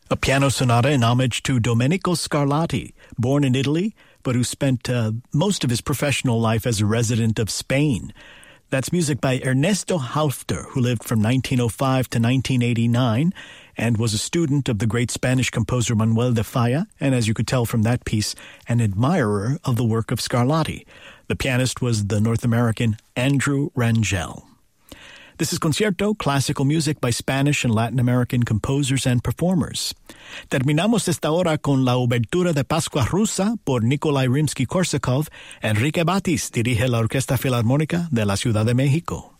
A piano sonata in homage to Domenico Scarlatti, born in Italy, but who spent most of his professional life as a resident of Spain. That's music by Ernesto Halffter, who lived from 1905 to 1989 and was a student of the great Spanish composer Manuel de Falla, and as you could tell from that piece, an admirer of the work of Scarlatti. The pianist was the North American Andrew Rangel. This is Concierto, classical music by Spanish and Latin American composers and performers. Terminamos esta hora con la obertura de Pascua Rusa por Nikolai Rimsky-Korsakov. Enrique Batis dirige la Orquesta Filarmónica de la Ciudad de México.